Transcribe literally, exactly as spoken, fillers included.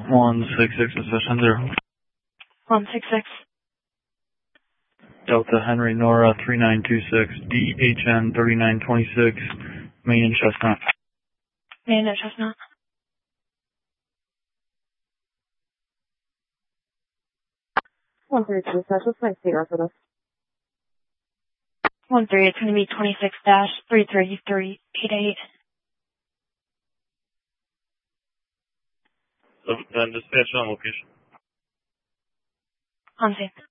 one six six is session zero. one six six. Delta Henry Nora three nine two six, D H N thirty-nine twenty-six, Main and Chestnut. Main and Chestnut. one three two, Special Flight Zero for this. one three, it's going to be twenty-six dash three three three eight eight. seven ten, dispatch on location. On scene.